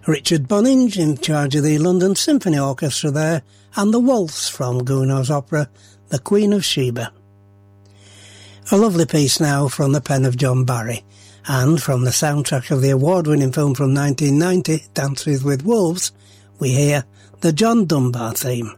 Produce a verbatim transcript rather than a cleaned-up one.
Richard Bonninge in charge of the London Symphony Orchestra there, and the waltz from Gounod's opera, The Queen of Sheba. A lovely piece now from the pen of John Barry, and from the soundtrack of the award-winning film from nineteen ninety, Dances with Wolves, we hear the John Dunbar theme.